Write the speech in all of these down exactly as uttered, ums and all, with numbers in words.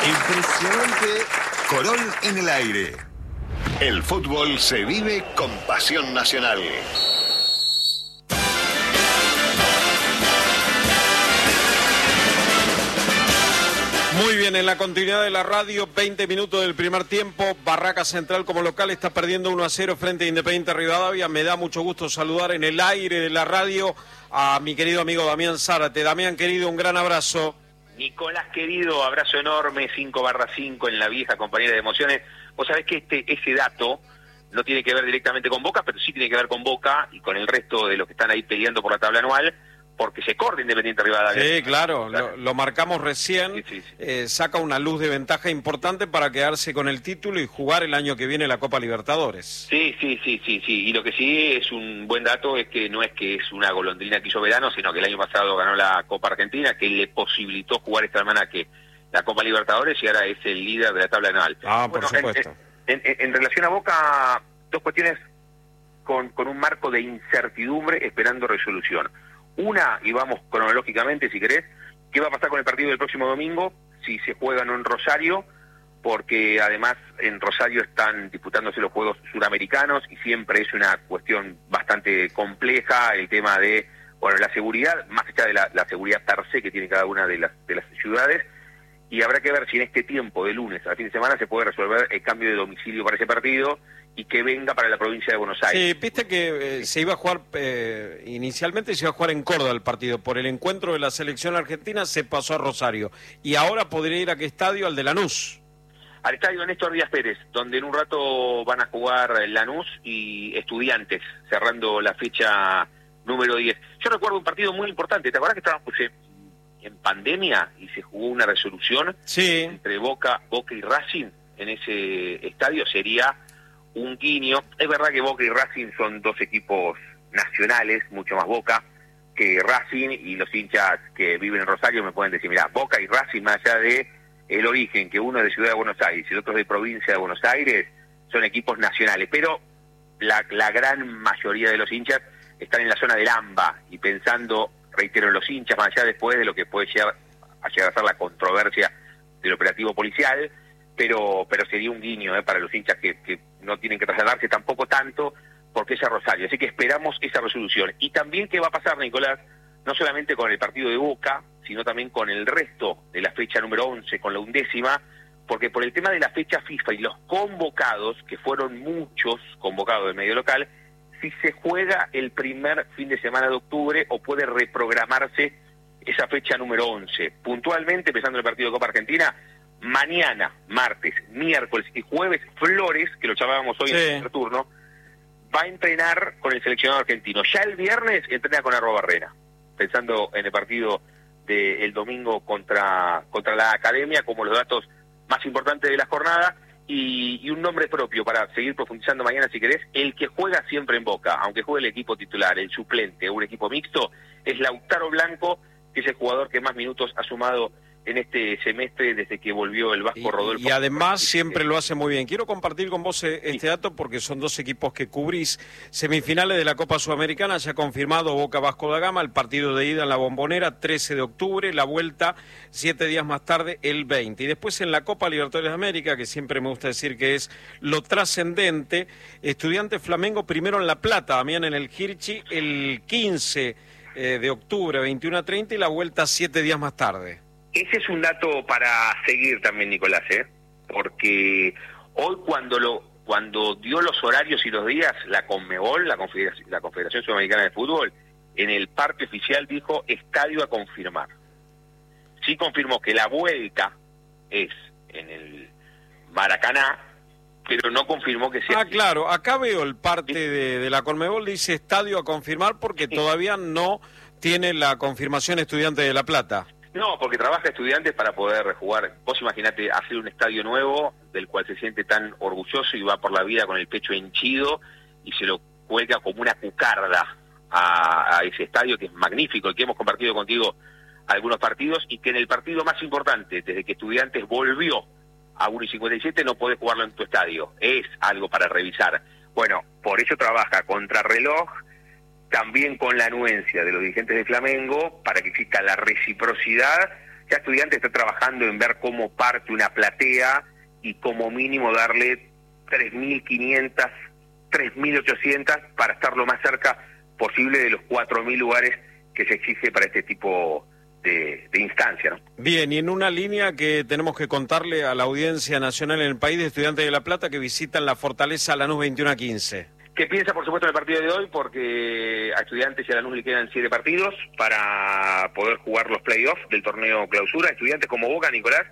Impresionante. Corol en el aire. El fútbol se vive con pasión nacional. Muy bien, en la continuidad de la radio, veinte minutos del primer tiempo. Barraca Central como local está perdiendo uno a cero frente a Independiente Rivadavia. Me da mucho gusto saludar en el aire de la radio a mi querido amigo Damián Zárate. Damián, querido, un gran abrazo. Nicolás, querido, abrazo enorme, cinco barra cinco en la vieja compañera de emociones. Vos sabés que este ese dato no tiene que ver directamente con Boca, pero sí tiene que ver con Boca y con el resto de los que están ahí peleando por la tabla anual, porque se corre Independiente Rivadavia. Sí, claro, lo, lo marcamos recién, sí, sí, sí. Eh, saca una luz de ventaja importante para quedarse con el título y jugar el año que viene la Copa Libertadores. Sí, sí, sí, sí, sí, y lo que sí es un buen dato es que no es que es una golondrina que hizo verano, sino que el año pasado ganó la Copa Argentina, que le posibilitó jugar esta semana que la Copa Libertadores y ahora es el líder de la tabla anual. Ah, bueno, por supuesto. En, en, en relación a Boca, dos cuestiones con, con un marco de incertidumbre esperando resolución. Una, y vamos cronológicamente si querés, ¿qué va a pasar con el partido del próximo domingo? Si se juega o no en Rosario, porque además en Rosario están disputándose los Juegos Suramericanos y siempre es una cuestión bastante compleja el tema de, bueno, la seguridad, más allá de la, la seguridad per se que tiene cada una de las, de las ciudades, y habrá que ver si en este tiempo de lunes a fin de semana se puede resolver el cambio de domicilio para ese partido y que venga para la provincia de Buenos Aires. Sí, viste que eh, se iba a jugar, eh, inicialmente se iba a jugar en Córdoba el partido, por el encuentro de la selección argentina se pasó a Rosario, y ahora podría ir a qué estadio, al de Lanús. Al estadio Néstor Díaz Pérez, donde en un rato van a jugar Lanús y Estudiantes, cerrando la fecha número diez. Yo recuerdo un partido muy importante, ¿te acuerdas que estábamos pues, en pandemia y se jugó una resolución sí. entre Boca, Boca y Racing en ese estadio? Sería un guiño. Es verdad que Boca y Racing son dos equipos nacionales, mucho más Boca que Racing, y los hinchas que viven en Rosario me pueden decir, mirá, Boca y Racing, más allá de el origen, que uno es de Ciudad de Buenos Aires y el otro es de provincia de Buenos Aires, son equipos nacionales, pero la, la gran mayoría de los hinchas están en la zona del AMBA, y pensando, reitero, en los hinchas, más allá después de lo que puede llegar a, llegar a ser la controversia del operativo policial, pero pero sería un guiño eh, para los hinchas que, que no tienen que trasladarse tampoco tanto, porque es a Rosario. Así que esperamos esa resolución. Y también qué va a pasar, Nicolás, no solamente con el partido de Boca, sino también con el resto de la fecha número once, con la undécima, porque por el tema de la fecha FIFA y los convocados, que fueron muchos convocados del medio local, si se juega el primer fin de semana de octubre o puede reprogramarse esa fecha número once. Puntualmente, empezando el partido de Copa Argentina, mañana, martes, miércoles y jueves, Flores, que lo llamábamos hoy sí. en el primer turno, va a entrenar con el seleccionado argentino. Ya el viernes entrena con Arrobarrena, pensando en el partido del domingo contra, contra la Academia, como los datos más importantes de la jornada, y, y un nombre propio para seguir profundizando mañana si querés, el que juega siempre en Boca, aunque juegue el equipo titular, el suplente o un equipo mixto, es Lautaro Blanco, que es el jugador que más minutos ha sumado en este semestre desde que volvió el Vasco Rodolfo. Y, y además siempre lo hace muy bien. Quiero compartir con vos este sí. dato porque son dos equipos que cubrís. Semifinales de la Copa Sudamericana, ya confirmado Boca Vasco da Gama, el partido de ida en la Bombonera, trece de octubre, la vuelta siete días más tarde, el veinte. Y después en la Copa Libertadores de América, que siempre me gusta decir que es lo trascendente, Estudiantes Flamengo primero en La Plata, también en el Hirchi, el quince de octubre, veintiuno a treinta, y la vuelta siete días más tarde. Ese es un dato para seguir también, Nicolás, ¿eh? Porque hoy cuando lo cuando dio los horarios y los días, la Conmebol, la Confederación, la Confederación Sudamericana de Fútbol, en el parte oficial dijo estadio a confirmar. Sí confirmó que la vuelta es en el Maracaná, pero no confirmó que sea... Ah, claro, acá veo el parte de, de la Conmebol, dice estadio a confirmar, porque sí. todavía no tiene la confirmación Estudiantes de La Plata. No, porque trabaja Estudiantes para poder jugar. Vos imaginate hacer un estadio nuevo del cual se siente tan orgulloso y va por la vida con el pecho henchido y se lo cuelga como una cucarda a, a ese estadio que es magnífico y que hemos compartido contigo algunos partidos, y que en el partido más importante, desde que Estudiantes volvió a uno y cincuenta y siete, no podés jugarlo en tu estadio. Es algo para revisar. Bueno, por eso trabaja contrarreloj, también con la anuencia de los dirigentes de Flamengo, para que exista la reciprocidad Ya Estudiantes está trabajando en ver cómo parte una platea y como mínimo darle tres mil quinientas, tres mil ochocientas para estar lo más cerca posible de los cuatro mil lugares que se exige para este tipo de, de instancia, ¿no? Bien, y en una línea que tenemos que contarle a la audiencia nacional en el país de Estudiantes de La Plata que visitan la Fortaleza Lanús veintiuno a quince. ¿Qué piensa, por supuesto, en el partido de hoy? Porque a Estudiantes y a Lanús le quedan siete partidos para poder jugar los playoffs del torneo clausura. Estudiantes como Boca, Nicolás,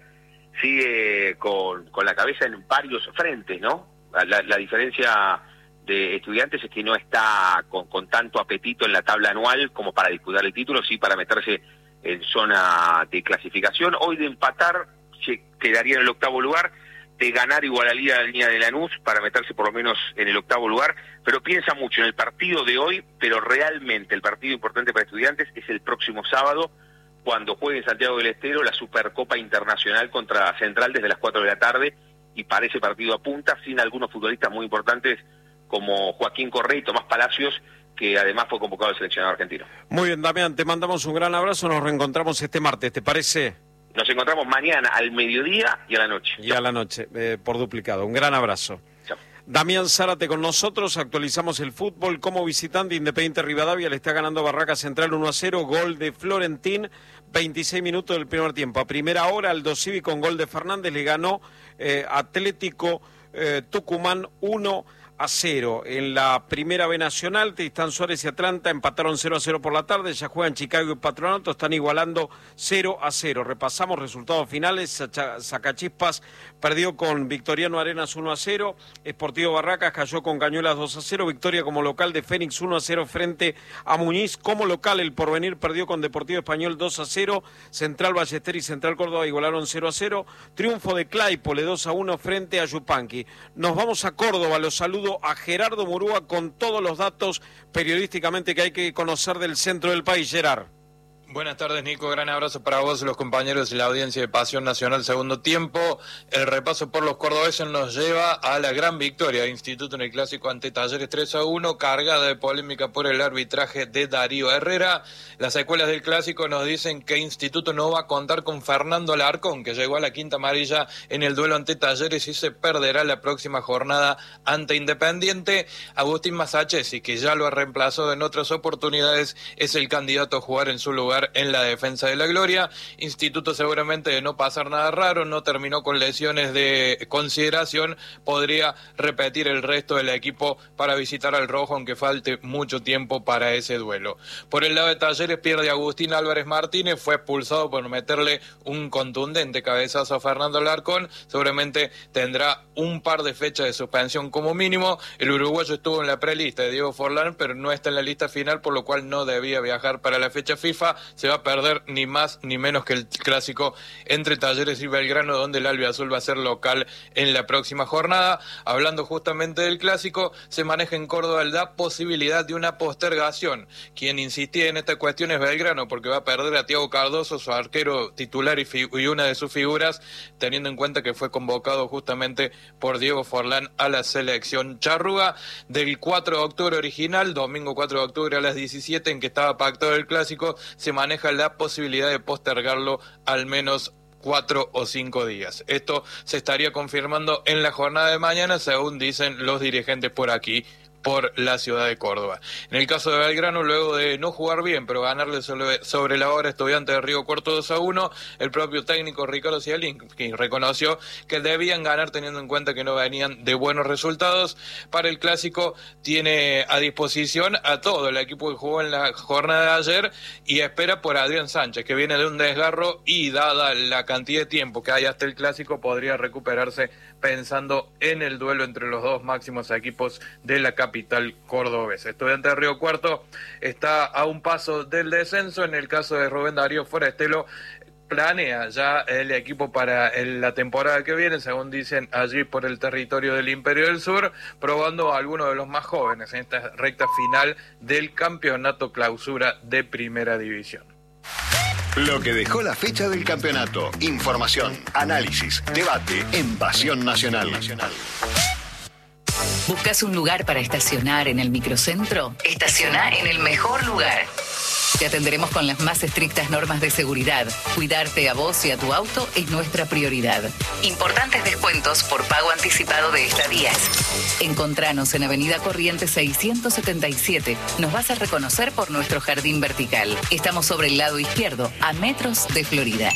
sigue con, con la cabeza en varios frentes, ¿no? La, la diferencia de Estudiantes es que no está con, con tanto apetito en la tabla anual como para disputar el título, sí para meterse en zona de clasificación. Hoy de empatar se quedaría en el octavo lugar, de ganar igualaría la línea de Lanús para meterse por lo menos en el octavo lugar, pero piensa mucho en el partido de hoy, pero realmente el partido importante para Estudiantes es el próximo sábado, cuando juegue en Santiago del Estero la Supercopa Internacional contra Central desde las cuatro de la tarde, y para ese partido apunta, sin algunos futbolistas muy importantes como Joaquín Correa y Tomás Palacios, que además fue convocado al seleccionado argentino. Muy bien, Damián, te mandamos un gran abrazo, nos reencontramos este martes, ¿te parece? Nos encontramos mañana al mediodía y a la noche. Y a la noche, eh, por duplicado. Un gran abrazo. Chao. Damián Zárate con nosotros, actualizamos el fútbol. Como visitante, Independiente Rivadavia le está ganando Barraca Central uno a cero, gol de Florentín, veintiséis minutos del primer tiempo. A primera hora, Aldo Civi con gol de Fernández le ganó eh, Atlético eh, Tucumán uno a cero. En la primera B Nacional, Tristán Suárez y Atlanta empataron cero a cero por la tarde, ya juegan Chicago y Patronato, están igualando cero a cero. Repasamos resultados finales. Sacachispas perdió con Victoriano Arenas uno a cero, Sportivo Barracas cayó con Cañuelas dos a cero, victoria como local de Fénix uno a cero frente a Muñiz. Como local, el Porvenir perdió con Deportivo Español dos a cero, Central Ballester y Central Córdoba igualaron cero a cero, triunfo de Claypole dos a uno frente a Yupanqui. Nos vamos a Córdoba, los saludo a Gerardo Murúa con todos los datos periodísticamente que hay que conocer del centro del país. Gerard. Buenas tardes, Nico. Gran abrazo para vos, los compañeros y la audiencia de Pasión Nacional Segundo Tiempo. El repaso por los cordobeses nos lleva a la gran victoria de Instituto en el Clásico ante Talleres tres a uno, cargada de polémica por el arbitraje de Darío Herrera. Las secuelas del Clásico nos dicen que Instituto no va a contar con Fernando Alarcón, que llegó a la quinta amarilla en el duelo ante Talleres y se perderá la próxima jornada ante Independiente. Agustín Masachesi, que ya lo ha reemplazado en otras oportunidades, es el candidato a jugar en su lugar en la defensa de la gloria. Instituto, seguramente de no pasar nada raro, no terminó con lesiones de consideración, podría repetir el resto del equipo para visitar al rojo, aunque falte mucho tiempo para ese duelo. Por el lado de Talleres pierde Agustín Álvarez Martínez, fue expulsado por meterle un contundente cabezazo a Fernando Alarcón, seguramente tendrá un par de fechas de suspensión como mínimo. El uruguayo estuvo en la prelista de Diego Forlán, pero no está en la lista final, por lo cual no debía viajar para la fecha FIFA. Se va a perder ni más ni menos que el Clásico entre Talleres y Belgrano, donde el albiazul va a ser local en la próxima jornada. Hablando justamente del Clásico, se maneja en Córdoba la posibilidad de una postergación. Quien insistía en esta cuestión es Belgrano, porque va a perder a Thiago Cardoso, su arquero titular y, y una de sus figuras, teniendo en cuenta que fue convocado justamente por Diego Forlán a la selección charrúa. Del cuatro de octubre original, domingo cuatro de octubre a las diecisiete, en que estaba pactado el Clásico, se maneja la posibilidad de postergarlo al menos cuatro o cinco días. Esto se estaría confirmando en la jornada de mañana, según dicen los dirigentes por aquí, por la ciudad de Córdoba. En el caso de Belgrano, luego de no jugar bien, pero ganarle sobre, sobre la hora Estudiante de Río Cuarto dos a uno, el propio técnico Ricardo Cialín reconoció que debían ganar teniendo en cuenta que no venían de buenos resultados. Para el Clásico tiene a disposición a todo el equipo que jugó en la jornada de ayer y espera por Adrián Sánchez, que viene de un desgarro y dada la cantidad de tiempo que hay hasta el Clásico, podría recuperarse pensando en el duelo entre los dos máximos equipos de la capital cordobesa. Estudiante de Río Cuarto está a un paso del descenso. En el caso de Rubén Darío Forestelo, planea ya el equipo para el, la temporada que viene, según dicen allí por el territorio del Imperio del Sur, probando a algunos de los más jóvenes en esta recta final del campeonato clausura de Primera División. Lo que dejó la fecha del campeonato. Información, análisis, debate en Pasión Nacional. ¿Buscas un lugar para estacionar en el microcentro? Estaciona en el mejor lugar. Te atenderemos con las más estrictas normas de seguridad. Cuidarte a vos y a tu auto es nuestra prioridad. Importantes descuentos por pago anticipado de estadías. Encontranos en Avenida Corrientes seiscientos setenta y siete. Nos vas a reconocer por nuestro jardín vertical. Estamos sobre el lado izquierdo, a metros de Florida.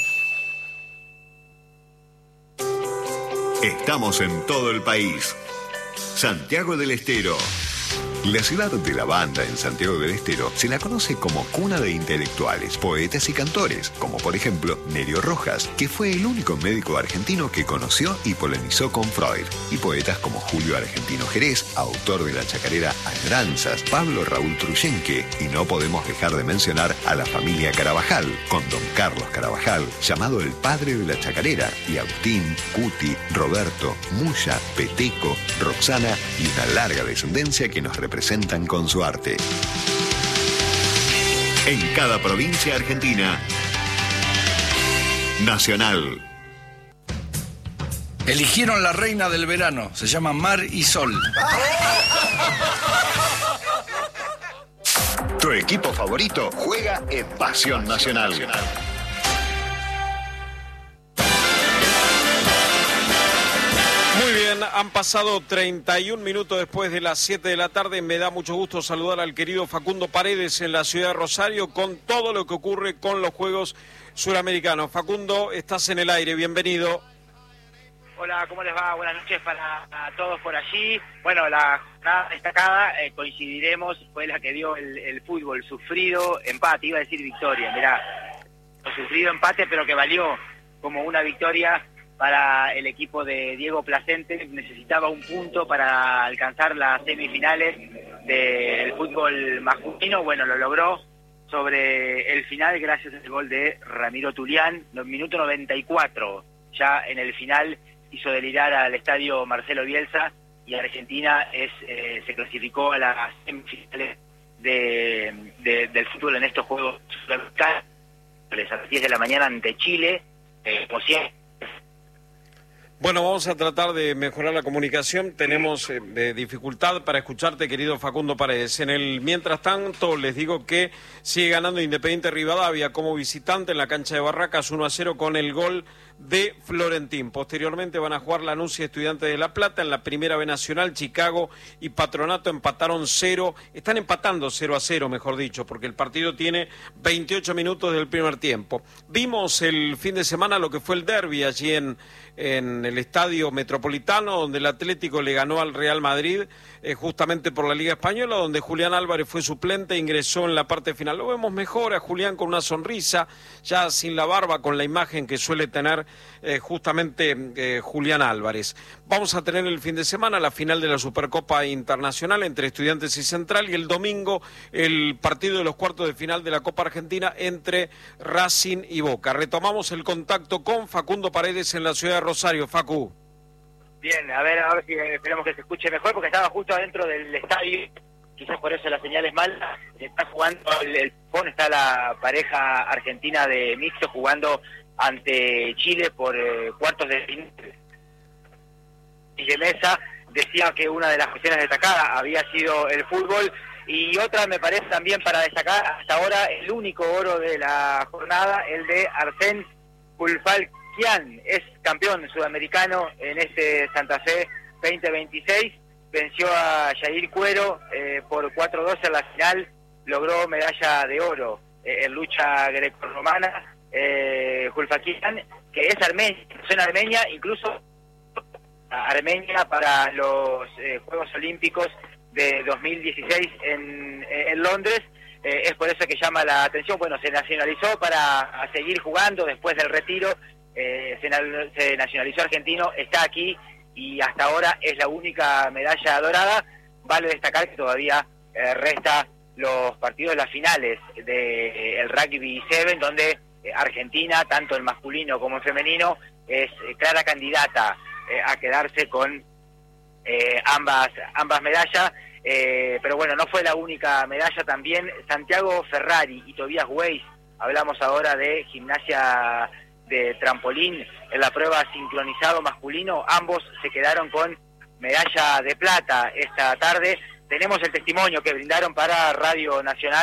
Estamos en todo el país. Santiago del Estero. La ciudad de la banda en Santiago del Estero se la conoce como cuna de intelectuales, poetas y cantores, como por ejemplo Nerio Rojas, que fue el único médico argentino que conoció y polemizó con Freud, y poetas como Julio Argentino Jerez, autor de la chacarera Añoranzas, Pablo Raúl Truyenque, y no podemos dejar de mencionar a la familia Carabajal, con don Carlos Carabajal, llamado el padre de la chacarera, y Agustín, Cuti, Roberto, Muya, Peteco, Roxana y una larga descendencia que nos representa presentan con su arte. En cada provincia argentina, Nacional. Eligieron la reina del verano, se llama Mar y Sol. Tu equipo favorito juega en Pasión Nacional. Muy bien, han pasado treinta y un minutos después de las siete de la tarde. Me da mucho gusto saludar al querido Facundo Paredes en la ciudad de Rosario con todo lo que ocurre con los Juegos Suramericanos. Facundo, estás en el aire, bienvenido. Hola, ¿cómo les va? Buenas noches para todos por allí. Bueno, la jornada destacada, eh, coincidiremos, fue la que dio el, el fútbol, sufrido empate, iba a decir victoria, mirá, sufrido empate, pero que valió como una victoria para el equipo de Diego Placente. Necesitaba un punto para alcanzar las semifinales del fútbol masculino. Bueno, lo logró sobre el final gracias al gol de Ramiro Tulián, minuto noventa y cuatro. Ya en el final hizo delirar al estadio Marcelo Bielsa y Argentina es eh, se clasificó a las semifinales de, de, del fútbol en estos Juegos Sudamericanos a las diez de la mañana ante Chile, eh, como siempre. Bueno, vamos a tratar de mejorar la comunicación. Tenemos eh, dificultad para escucharte, querido Facundo Paredes. En el mientras tanto, les digo que sigue ganando Independiente Rivadavia como visitante en la cancha de Barracas uno a cero con el gol de Florentín. Posteriormente van a jugar Lanús y Estudiantes de La Plata. En la Primera B Nacional, Chicago y Patronato empataron cero. Están empatando cero a cero, mejor dicho, porque el partido tiene veintiocho minutos del primer tiempo. Vimos el fin de semana lo que fue el derbi allí en... en el Estadio Metropolitano, donde el Atlético le ganó al Real Madrid, eh, justamente por la Liga Española, donde Julián Álvarez fue suplente e ingresó en la parte final. Lo vemos mejor a Julián con una sonrisa, ya sin la barba, con la imagen que suele tener eh, justamente eh, Julián Álvarez. Vamos a tener el fin de semana la final de la Supercopa Internacional entre Estudiantes y Central, y el domingo el partido de los cuartos de final de la Copa Argentina entre Racing y Boca. Retomamos el contacto con Facundo Paredes en la ciudad de Rosario. Facu. Bien, a ver, a ver si esperemos que se escuche mejor, porque estaba justo adentro del estadio, quizás por eso la señal es mala. Está jugando el, el PON, está la pareja argentina de mixto jugando ante Chile por eh, cuartos de final. Y de Mesa decía que una de las cuestiones destacadas había sido el fútbol, y otra me parece también para destacar hasta ahora el único oro de la jornada, el de Arsène Kulfalkian, es campeón sudamericano en este Santa Fe veinte veintiséis, venció a Jair Cuero eh, por cuatro dos en la final, logró medalla de oro eh, en lucha grecorromana. eh, Kulfalkian, que es armenia, en Armenia, incluso Armenia para los eh, Juegos Olímpicos de dos mil dieciséis en, en Londres. Eh, es por eso que llama la atención. Bueno, se nacionalizó para seguir jugando después del retiro, eh, se, se nacionalizó argentino, está aquí y hasta ahora es la única medalla dorada. Vale destacar que todavía eh, resta los partidos de las finales del de, eh, Rugby siete, donde eh, Argentina, tanto en masculino como en femenino, es eh, clara candidata eh, a quedarse con eh, ambas, ambas medallas. Eh, pero bueno, no fue la única medalla, también Santiago Ferrari y Tobias Weiss. Hablamos ahora de gimnasia de trampolín en la prueba sincronizado masculino, ambos se quedaron con medalla de plata esta tarde. Tenemos el testimonio que brindaron para Radio Nacional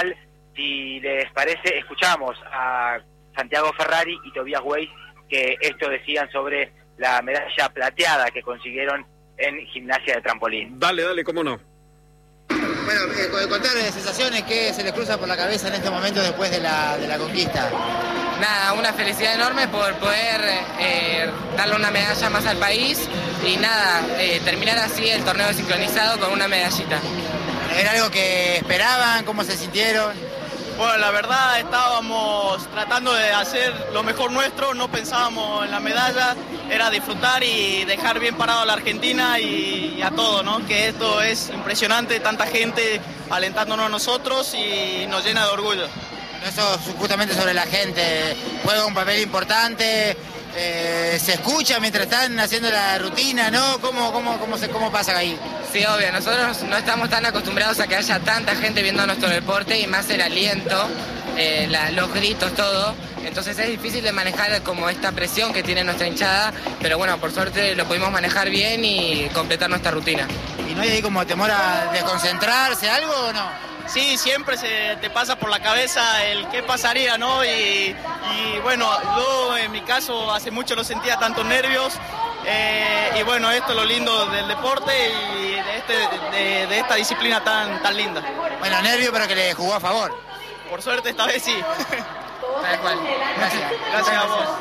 Si les parece, escuchamos a Santiago Ferrari y Tobias Weiss, que esto decían sobre la medalla plateada que consiguieron en gimnasia de trampolín. Dale, dale, cómo no. Bueno, eh, contar de sensaciones, ¿qué se les cruza por la cabeza en este momento después de la, de la conquista? Nada, una felicidad enorme por poder eh, darle una medalla más al país y nada, eh, terminar así el torneo sincronizado con una medallita. ¿Era algo que esperaban? ¿Cómo se sintieron? Bueno, la verdad estábamos tratando de hacer lo mejor nuestro, no pensábamos en la medalla, era disfrutar y dejar bien parado a la Argentina y, y a todo, ¿no? Que esto es impresionante, tanta gente alentándonos a nosotros y nos llena de orgullo. Eso justamente sobre la gente, juega un papel importante, eh, se escucha mientras están haciendo la rutina, ¿no? ¿Cómo, cómo, cómo, se, cómo pasa ahí? Sí, obvio, nosotros no estamos tan acostumbrados a que haya tanta gente viendo nuestro deporte y más el aliento, eh, la, los gritos, todo. Entonces es difícil de manejar como esta presión que tiene nuestra hinchada, pero bueno, por suerte lo pudimos manejar bien y completar nuestra rutina. ¿Y no hay ahí como temor a desconcentrarse, algo o no? Sí, siempre se te pasa por la cabeza el qué pasaría, ¿no? Y, y bueno, yo en mi caso hace mucho no sentía tantos nervios. Eh, y bueno, esto es lo lindo del deporte y de, este, de, de esta disciplina tan, tan linda. Bueno, nervio, pero que le jugó a favor. Por suerte esta vez sí. Tal cual. Gracias. Gracias a vos.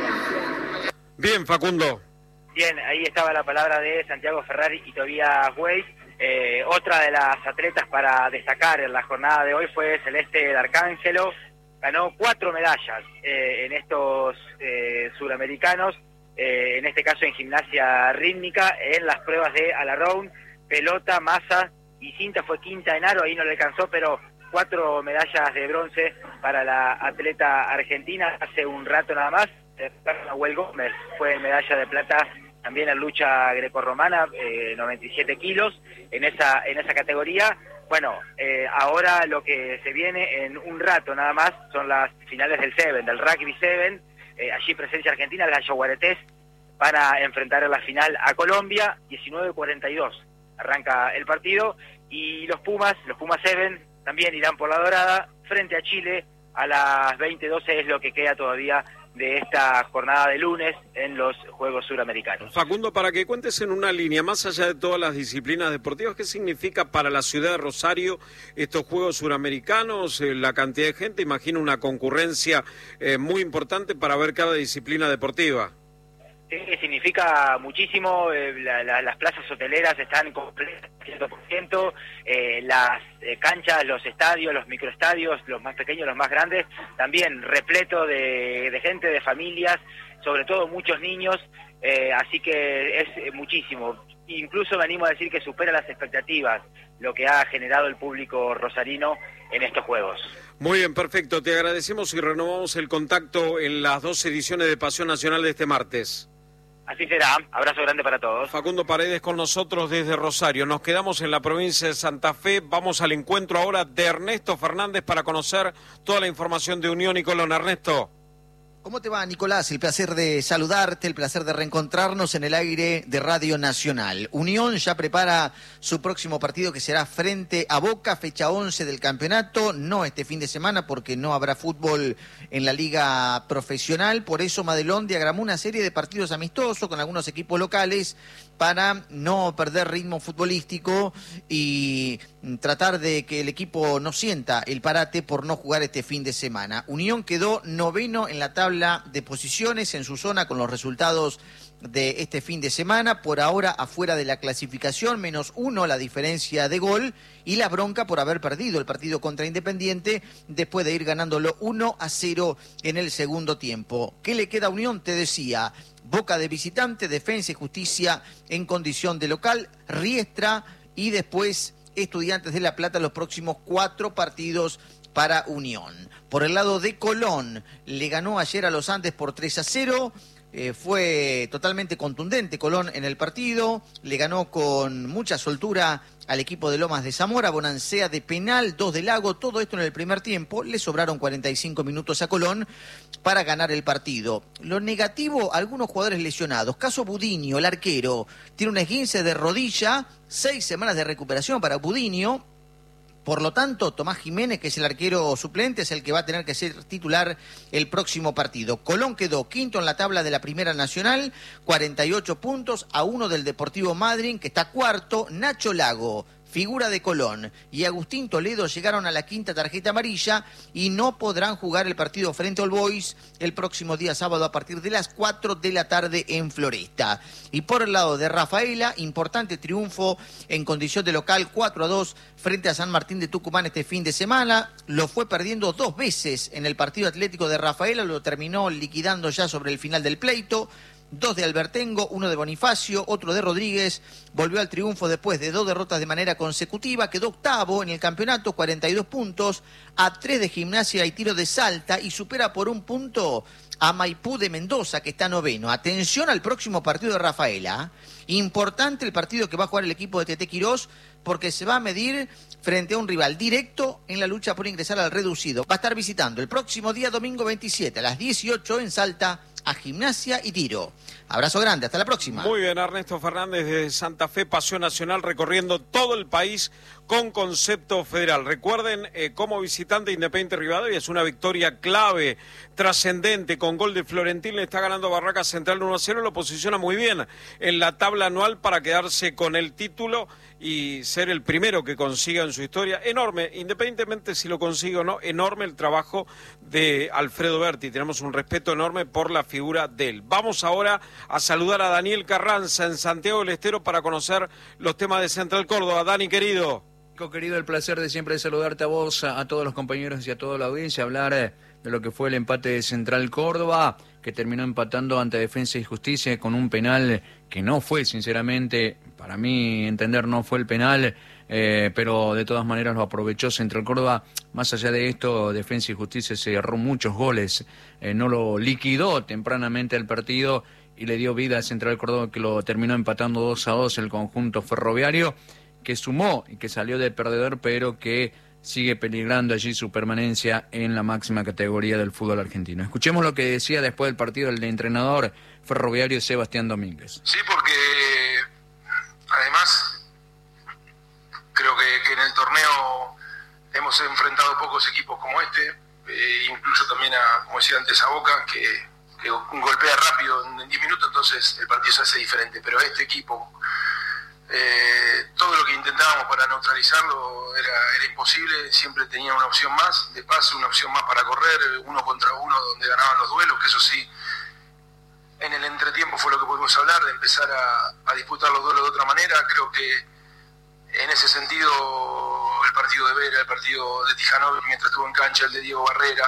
Bien, Facundo. Bien, ahí estaba la palabra de Santiago Ferrari y Tobias Weiss. Eh, otra de las atletas para destacar en la jornada de hoy fue Celeste D'Arcángelo. Ganó cuatro medallas eh, en estos eh, suramericanos. Eh, en este caso en gimnasia rítmica, en las pruebas de all-around, pelota, masa y cinta, fue quinta en aro, ahí no le alcanzó, pero cuatro medallas de bronce para la atleta argentina. Hace un rato nada más, Nahuel Gómez fue medalla de plata también en lucha grecorromana, eh, noventa y siete kilos, en esa, en esa categoría. Bueno, eh, ahora lo que se viene en un rato nada más son las finales del Seven, del Rugby Seven. Eh, allí presencia argentina, las yaguaretés van a enfrentar en la final a Colombia, diecinueve cuarenta y dos arranca el partido, y los Pumas, los Pumas Seven, también irán por la dorada, frente a Chile, a las veinte doce es lo que queda todavía de esta jornada de lunes en los Juegos Suramericanos. Facundo, para que cuentes en una línea, más allá de todas las disciplinas deportivas, ¿qué significa para la ciudad de Rosario estos Juegos Suramericanos? Eh, la cantidad de gente, imagino una concurrencia eh, muy importante para ver cada disciplina deportiva. Sí, significa muchísimo, eh, la, la, las plazas hoteleras están completas cien por ciento, eh, las eh, canchas, los estadios, los microestadios, los más pequeños, los más grandes, también repleto de, de gente, de familias, sobre todo muchos niños, eh, así que es eh, muchísimo. Incluso me animo a decir que supera las expectativas lo que ha generado el público rosarino en estos Juegos. Muy bien, perfecto. Te agradecemos y renovamos el contacto en las dos ediciones de Pasión Nacional de este martes. Así será. Abrazo grande para todos. Facundo Paredes con nosotros desde Rosario. Nos quedamos en la provincia de Santa Fe. Vamos al encuentro ahora de Ernesto Fernández para conocer toda la información de Unión y Colón. Ernesto. ¿Cómo te va, Nicolás? El placer de saludarte, el placer de reencontrarnos en el aire de Radio Nacional. Unión ya prepara su próximo partido que será frente a Boca, fecha once del campeonato, no este fin de semana porque no habrá fútbol en la liga profesional, por eso Madelón diagramó una serie de partidos amistosos con algunos equipos locales para no perder ritmo futbolístico y tratar de que el equipo no sienta el parate por no jugar este fin de semana. Unión quedó noveno en la tabla de posiciones en su zona con los resultados de este fin de semana, por ahora afuera de la clasificación, menos uno la diferencia de gol y la bronca por haber perdido el partido contra Independiente después de ir ganándolo uno a cero en el segundo tiempo. ¿Qué le queda a Unión? Te decía, Boca de visitante, Defensa y Justicia en condición de local, Riestra y después Estudiantes de La Plata los próximos cuatro partidos para Unión. Por el lado de Colón, le ganó ayer a los Andes por tres a cero, eh, fue totalmente contundente Colón en el partido, le ganó con mucha soltura al equipo de Lomas de Zamora, Bonancea de penal, dos de Lago, todo esto en el primer tiempo, le sobraron cuarenta y cinco minutos a Colón para ganar el partido. Lo negativo, algunos jugadores lesionados, caso Budiño, el arquero, tiene un esguince de rodilla, seis semanas de recuperación para Budiño, Por lo tanto, Tomás Jiménez, que es el arquero suplente, es el que va a tener que ser titular el próximo partido. Colón quedó quinto en la tabla de la Primera Nacional, cuarenta y ocho puntos, a uno del Deportivo Madryn, que está cuarto. Nacho Lago, figura de Colón, y Agustín Toledo llegaron a la quinta tarjeta amarilla y no podrán jugar el partido frente al Boys el próximo día sábado a partir de las cuatro de la tarde en Floresta. Y por el lado de Rafaela, importante triunfo en condición de local, cuatro a dos frente a San Martín de Tucumán este fin de semana. Lo fue perdiendo dos veces en el partido atlético de Rafaela, lo terminó liquidando ya sobre el final del pleito. Dos de Albertengo, uno de Bonifacio, otro de Rodríguez. Volvió al triunfo después de dos derrotas de manera consecutiva. Quedó octavo en el campeonato, cuarenta y dos puntos, a tres de Gimnasia y Tiro de Salta, y supera por un punto a Maipú de Mendoza, que está noveno. Atención al próximo partido de Rafaela. Importante el partido que va a jugar el equipo de Tete Quirós, porque se va a medir frente a un rival directo en la lucha por ingresar al reducido. Va a estar visitando el próximo día domingo veintisiete a las dieciocho en Salta a Gimnasia y Tiro. Abrazo grande, hasta la próxima. Muy bien, Ernesto Fernández de Santa Fe, Pasión Nacional, recorriendo todo el país con concepto federal. Recuerden, eh, como visitante Independiente Rivadavia es una victoria clave, trascendente, con gol de Florentín, le está ganando Barraca Central uno a cero, lo posiciona muy bien en la tabla anual para quedarse con el título y ser el primero que consiga en su historia. Enorme, independientemente si lo consigue o no, enorme el trabajo de Alfredo Berti. Tenemos un respeto enorme por la figura de él. Vamos ahora a saludar a Daniel Carranza en Santiago del Estero para conocer los temas de Central Córdoba. Dani, querido. Querido, el placer de siempre saludarte a vos, a, a todos los compañeros y a toda la audiencia, hablar eh, de lo que fue el empate de Central Córdoba, que terminó empatando ante Defensa y Justicia con un penal que no fue, sinceramente, para mí entender no fue el penal, eh, pero de todas maneras lo aprovechó Central Córdoba. Más allá de esto, Defensa y Justicia se erró muchos goles, eh, no lo liquidó tempranamente el partido y le dio vida a Central Córdoba, que lo terminó empatando dos a dos el conjunto ferroviario, que sumó y que salió de perdedor, pero que sigue peligrando allí su permanencia en la máxima categoría del fútbol argentino. Escuchemos lo que decía después del partido el entrenador ferroviario Sebastián Domínguez. Sí, porque además creo que, que en el torneo hemos enfrentado pocos equipos como este, eh, incluso también a, como decía antes, a Boca, que, que golpea rápido en diez minutos, entonces el partido se hace diferente, pero este equipo... Eh, todo lo que intentábamos para neutralizarlo era, era imposible, siempre tenía una opción más de pase, una opción más para correr, uno contra uno donde ganaban los duelos, que eso sí, en el entretiempo fue lo que pudimos hablar, de empezar a, a disputar los duelos de otra manera. Creo que en ese sentido el partido de Vera, el partido de Tijanov mientras estuvo en cancha, el de Diego Barrera,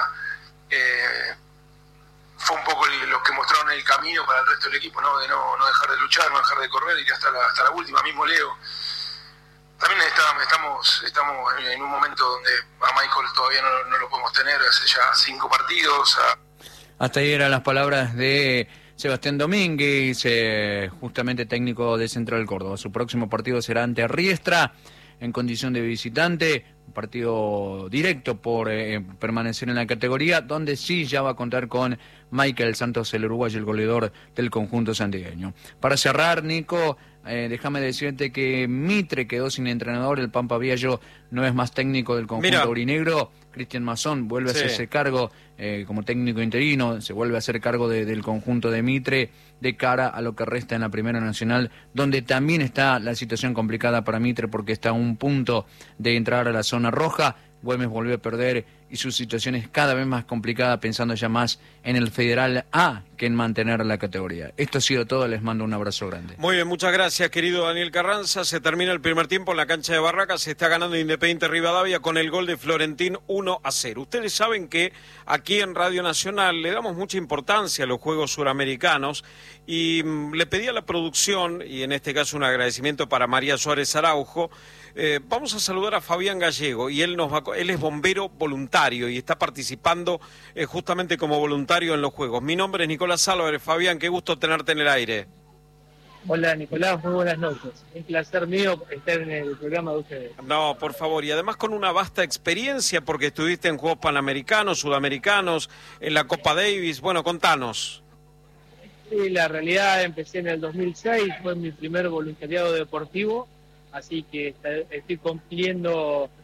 eh, fue un poco los que mostraron el camino para el resto del equipo, ¿no? De no, no dejar de luchar, no dejar de correr, ir hasta la, hasta la última, mismo Leo. También está, estamos, estamos en un momento donde a Michael todavía no, no lo podemos tener, hace ya cinco partidos. A... Hasta ahí eran las palabras de Sebastián Domínguez, eh, justamente técnico de Central Córdoba. Su próximo partido será ante Riestra, en condición de visitante, un partido directo por eh, permanecer en la categoría, donde sí ya va a contar con Michael Santos, el uruguayo, el goleador del conjunto santiagueño. Para cerrar, Nico, eh, déjame decirte que Mitre quedó sin entrenador, el Pampa Viallo no es más técnico del conjunto Mira. aurinegro. Cristian Mazón vuelve Sí. a hacerse cargo eh, como técnico interino, se vuelve a hacer cargo de, del conjunto de Mitre de cara a lo que resta en la Primera Nacional, donde también está la situación complicada para Mitre porque está a un punto de entrar a la zona roja. Güemes volvió a perder y su situación es cada vez más complicada, pensando ya más en el Federal A que en mantener la categoría. Esto ha sido todo, les mando un abrazo grande. Muy bien, muchas gracias, querido Daniel Carranza. Se termina el primer tiempo en la cancha de Barracas, se está ganando Independiente Rivadavia con el gol de Florentín uno a cero. Ustedes saben que aquí en Radio Nacional le damos mucha importancia a los Juegos Suramericanos y mm, le pedí a la producción, y en este caso un agradecimiento para María Suárez Araujo, Eh, vamos a saludar a Fabián Gallego y él nos va, él es bombero voluntario y está participando eh, justamente como voluntario en los Juegos. Mi nombre es Nicolás Álvarez. Fabián, qué gusto tenerte en el aire. Hola Nicolás, muy buenas noches. Un placer mío estar en el programa de ustedes. No, por favor, y además con una vasta experiencia porque estuviste en Juegos Panamericanos, Sudamericanos, en la Copa Davis. Bueno, contanos. Sí, la realidad empecé en el dos mil seis, fue mi primer voluntariado deportivo. Así que está, estoy cumpliendo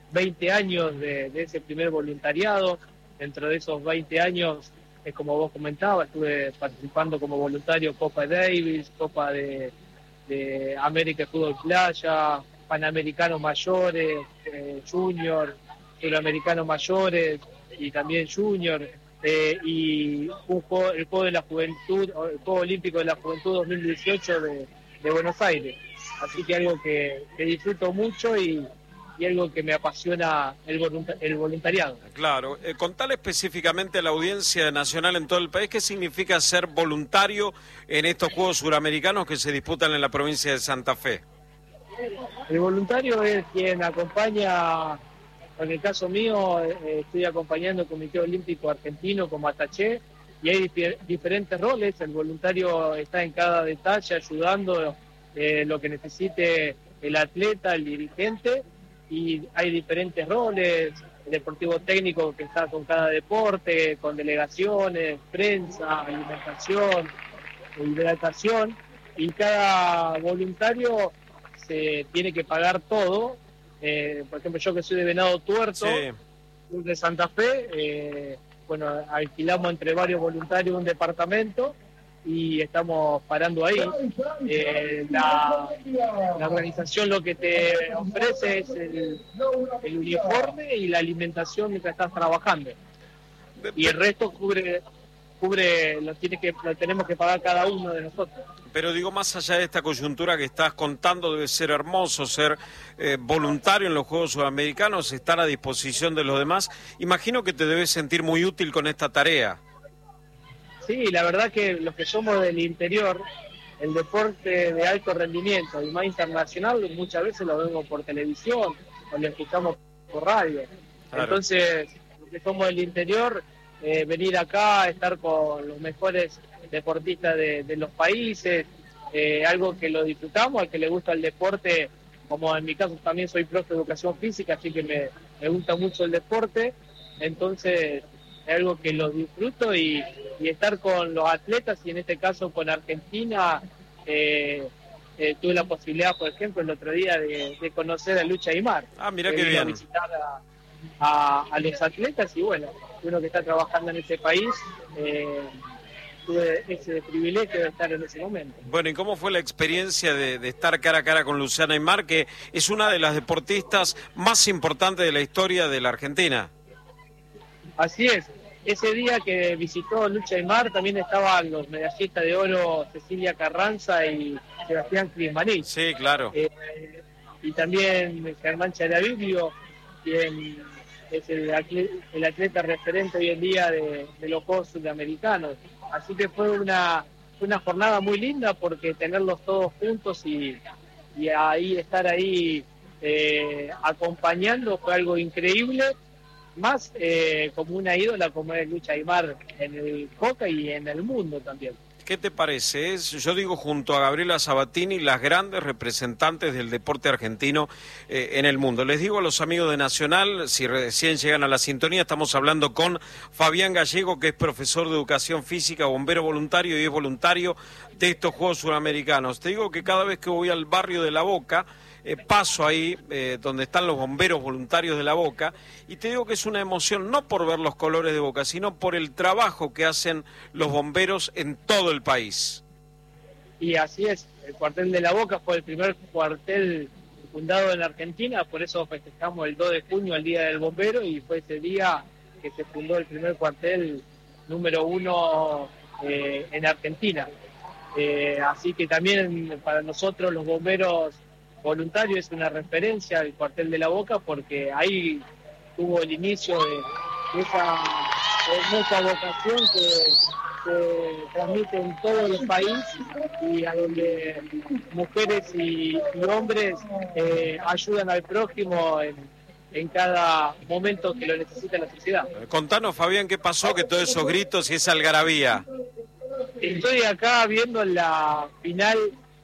veinte años de, de ese primer voluntariado. Dentro de esos veinte años, es como vos comentabas, estuve participando como voluntario Copa Davis, Copa de, de América de Fútbol Playa, Panamericanos Mayores, eh, Junior, Suramericanos Mayores y también Junior, eh, y un juego, el Juego de la Juventud, el Juego Olímpico de la Juventud dos mil dieciocho de, de Buenos Aires. Así que algo que, que disfruto mucho y, y algo que me apasiona el, volunta, el voluntariado. Claro, eh, contale específicamente a la audiencia nacional en todo el país qué significa ser voluntario en estos Juegos Suramericanos que se disputan en la provincia de Santa Fe. El voluntario es quien acompaña, en el caso mío, eh, estoy acompañando el Comité Olímpico Argentino como ataché, y hay dif diferentes roles. El voluntario está en cada detalle ayudando eh, lo que necesite el atleta, el dirigente, y hay diferentes roles, el deportivo técnico que está con cada deporte, con delegaciones, prensa, alimentación, hidratación, y cada voluntario se tiene que pagar todo. Eh, por ejemplo, yo que soy de Venado Tuerto, sí. de Santa Fe, eh, bueno, alquilamos entre varios voluntarios un departamento y estamos parando ahí. Eh, la, la organización lo que te ofrece es el, el uniforme y la alimentación mientras estás trabajando. Y el resto cubre, cubre lo, tiene que, lo tenemos que pagar cada uno de nosotros. Pero digo, más allá de esta coyuntura que estás contando, debe ser hermoso ser eh, voluntario en los Juegos Sudamericanos, estar a disposición de los demás. Imagino que te debes sentir muy útil con esta tarea. Sí, la verdad que los que somos del interior, el deporte de alto rendimiento y más internacional, muchas veces lo vemos por televisión o lo escuchamos por radio. Claro. Entonces, los que somos del interior, eh, venir acá, estar con los mejores deportistas de, de los países, eh, algo que lo disfrutamos, al que le gusta el deporte, como en mi caso también soy profe de educación física, así que me, me gusta mucho el deporte, entonces es algo que lo disfruto y, y estar con los atletas, y en este caso con Argentina, eh, eh, tuve la posibilidad, por ejemplo, el otro día de, de conocer a Lucha Aymar. Ah, mira qué bien. A visitar a, a, a los atletas, y bueno, uno que está trabajando en ese país, eh, tuve ese privilegio de estar en ese momento. Bueno, ¿y cómo fue la experiencia de, de estar cara a cara con Luciana Aymar, que es una de las deportistas más importantes de la historia de la Argentina? Así es. Ese día que visitó Lucha Aymar también estaban los medallistas de oro Cecilia Carranza y Sebastián Crismaní. Sí, claro. Eh, y también Germán Charaviglio, quien es el atleta, el atleta referente hoy en día de, de los Juegos Sudamericanos. Así que fue una, una jornada muy linda, porque tenerlos todos juntos y, y ahí estar ahí eh, acompañando fue algo increíble. Más eh, como una ídola como es Lucha Aymar en el hockey y en el mundo también. ¿Qué te parece? Es, yo digo, junto a Gabriela Sabatini, las grandes representantes del deporte argentino eh, en el mundo. Les digo a los amigos de Nacional, si recién llegan a la sintonía, estamos hablando con Fabián Gallego, que es profesor de educación física, bombero voluntario y es voluntario de estos Juegos Sudamericanos. Te digo que cada vez que voy al barrio de La Boca, Eh, paso ahí eh, donde están los bomberos voluntarios de La Boca, y te digo que es una emoción no por ver los colores de Boca, sino por el trabajo que hacen los bomberos en todo el país. Y así es, el cuartel de La Boca fue el primer cuartel fundado en Argentina, por eso festejamos el dos de junio, el Día del Bombero, y fue ese día que se fundó el primer cuartel número uno eh, en Argentina. Eh, así que también para nosotros los bomberos voluntario es una referencia al cuartel de La Boca, porque ahí tuvo el inicio de, de esa hermosa vocación que se transmite en todo el país y a donde mujeres y, y hombres eh, ayudan al prójimo en, en cada momento que lo necesita la sociedad. Contanos, Fabián, ¿qué pasó? Que todos esos gritos y esa algarabía. Estoy acá viendo la final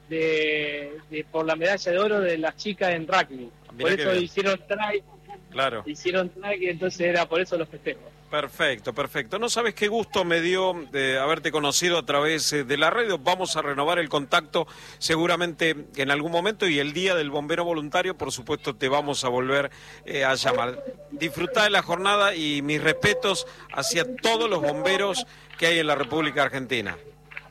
De, de por la medalla de oro de las chicas en rugby. Mirá, por eso hicieron try, claro. hicieron try y entonces era por eso los festejos. Perfecto, perfecto. No sabes qué gusto me dio de haberte conocido a través de la radio. Vamos a renovar el contacto seguramente en algún momento y el día del bombero voluntario, por supuesto, te vamos a volver eh, a llamar. Disfrutá de la jornada y mis respetos hacia todos los bomberos que hay en la República Argentina.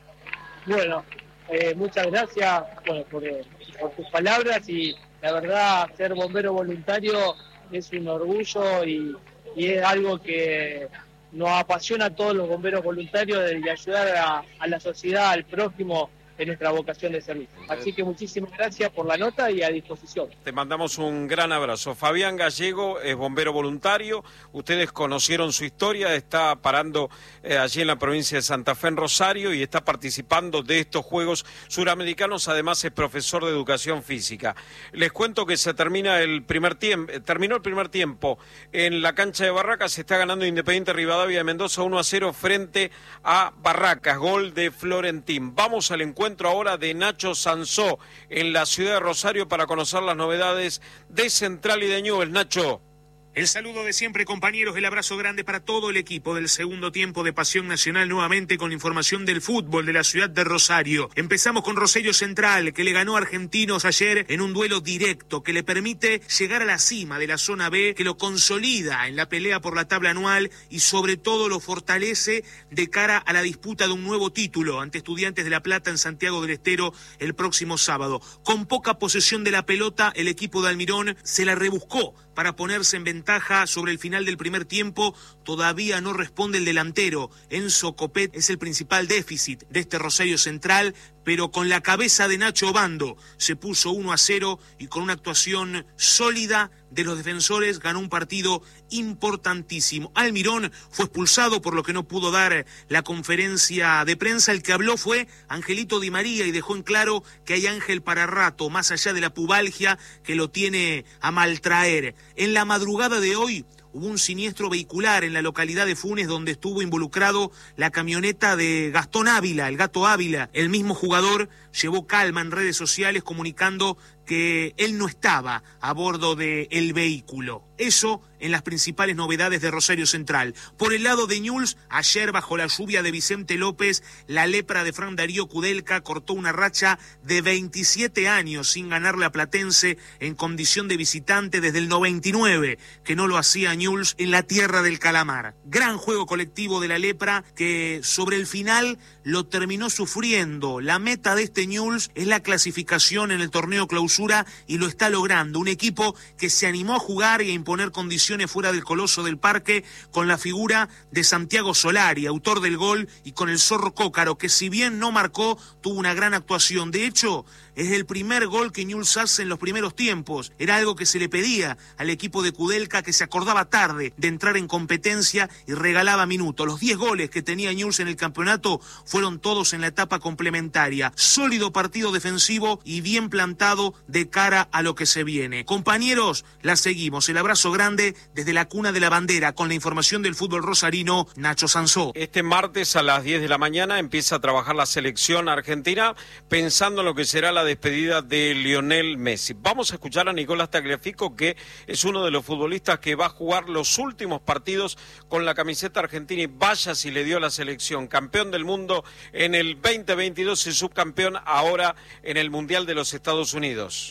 Bueno, eh, muchas gracias bueno, por, por tus palabras y la verdad ser bombero voluntario es un orgullo y y es algo que nos apasiona a todos los bomberos voluntarios de ayudar a, a la sociedad, al prójimo en nuestra vocación de servicio. Así que muchísimas gracias por la nota y a disposición. Te mandamos un gran abrazo. Fabián Gallego es bombero voluntario, ustedes conocieron su historia, está parando eh, allí en la provincia de Santa Fe, en Rosario, y está participando de estos Juegos Suramericanos, además es profesor de educación física. Les cuento que se termina el primer tiempo, terminó el primer tiempo en la cancha de Barracas, se está ganando Independiente Rivadavia de Mendoza uno a cero frente a Barracas, gol de Florentín. Vamos al encuentro ahora de Nacho Sansó en la ciudad de Rosario para conocer las novedades de Central y de Newell's. Nacho. El saludo de siempre, compañeros, el abrazo grande para todo el equipo del segundo tiempo de Pasión Nacional, nuevamente con información del fútbol de la ciudad de Rosario. Empezamos con Rosario Central, que le ganó a Argentinos ayer en un duelo directo que le permite llegar a la cima de la zona B, que lo consolida en la pelea por la tabla anual y sobre todo lo fortalece de cara a la disputa de un nuevo título ante Estudiantes de La Plata en Santiago del Estero el próximo sábado. Con poca posesión de la pelota, el equipo de Almirón se la rebuscó para ponerse en ventaja sobre el final del primer tiempo. Todavía no responde el delantero. Enzo Copet es el principal déficit de este Rosario Central, pero con la cabeza de Nacho Bando se puso uno a cero y con una actuación sólida de los defensores ganó un partido importantísimo. Almirón fue expulsado, por lo que no pudo dar la conferencia de prensa. El que habló fue Angelito Di María y dejó en claro que hay ángel para rato, más allá de la pubalgia que lo tiene a maltraer. En la madrugada de hoy hubo un siniestro vehicular en la localidad de Funes donde estuvo involucrado la camioneta de Gastón Ávila, el Gato Ávila. El mismo jugador llevó calma en redes sociales comunicando que él no estaba a bordo del vehículo. Eso en las principales novedades de Rosario Central. Por el lado de Newell's, ayer bajo la lluvia de Vicente López, la lepra de Fran Darío Kudelka cortó una racha de veintisiete años sin ganarle a Platense en condición de visitante desde el noventa y nueve, que no lo hacía Newell's en la tierra del calamar. Gran juego colectivo de la lepra que sobre el final lo terminó sufriendo. La meta de este Newell's es la clasificación en el torneo clausura y lo está logrando. Un equipo que se animó a jugar y a imponer condiciones fuera del Coloso del Parque con la figura de Santiago Solari, autor del gol, y con el Zorro Cócaro, que si bien no marcó, tuvo una gran actuación. De hecho, es el primer gol que Newell's hace en los primeros tiempos. Era algo que se le pedía al equipo de Kudelka, que se acordaba tarde de entrar en competencia y regalaba minutos. Los diez goles que tenía Newell's en el campeonato fueron todos en la etapa complementaria. Sólido partido defensivo y bien plantado de cara a lo que se viene. Compañeros, la seguimos. El abrazo grande desde la cuna de la bandera con la información del fútbol rosarino, Nacho Sansó. Este martes a las diez de la mañana empieza a trabajar la selección argentina pensando en lo que será la despedida de Lionel Messi. Vamos a escuchar a Nicolás Tagliafico, que es uno de los futbolistas que va a jugar los últimos partidos con la camiseta argentina, y vaya si le dio a la selección. Campeón del mundo en el veinte veintidós y subcampeón ahora en el Mundial de los Estados Unidos.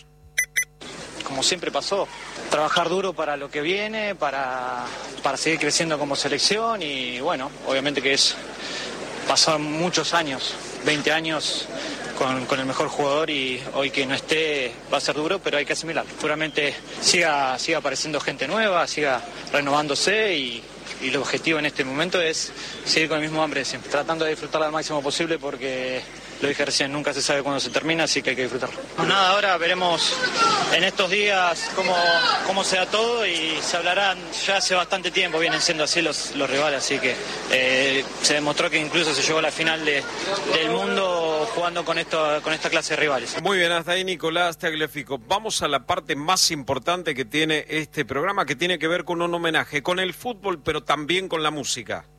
Como siempre pasó, trabajar duro para lo que viene, para, para seguir creciendo como selección, y bueno, obviamente que es pasaron muchos años, veinte años con, con el mejor jugador, y hoy que no esté va a ser duro, pero hay que asimilarlo. Seguramente siga, siga apareciendo gente nueva, siga renovándose, y, y el objetivo en este momento es seguir con el mismo hambre de siempre, tratando de disfrutarla al máximo posible, porque lo dije recién, nunca se sabe cuándo se termina, así que hay que disfrutarlo. Pues nada, ahora veremos en estos días cómo, cómo se da todo, y se hablarán, ya hace bastante tiempo vienen siendo así los, los rivales, así que eh, se demostró que incluso se llegó a la final de, del mundo jugando con, esto, con esta clase de rivales. Muy bien, hasta ahí Nicolás Tagliafico. Vamos a la parte más importante que tiene este programa, que tiene que ver con un homenaje, con el fútbol, pero también con la música.